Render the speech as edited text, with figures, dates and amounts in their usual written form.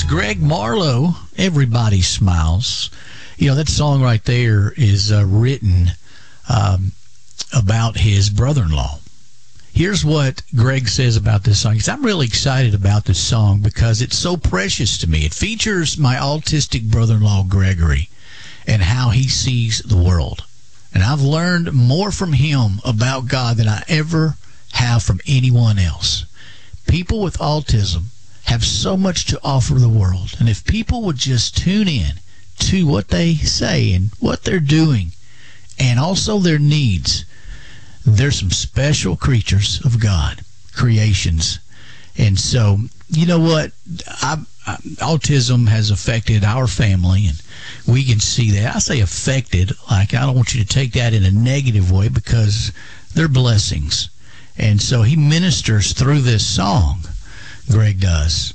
Greg Marlowe, Everybody Smiles. You know, that song right there is written about his brother-in-law. Here's what Greg says about this song. He says, I'm really excited about this song because it's so precious to me. It features my autistic brother-in-law, Gregory, and how he sees the world. And I've learned more from him about God than I ever have from anyone else. People with autism have so much to offer the world. And if people would just tune in to what they say and what they're doing and also their needs, they're some special creatures of God, creations. And so, you know what? Autism has affected our family, and we can see that. I say affected, like I don't want you to take that in a negative way because they're blessings. And so he ministers through this song, Greg does.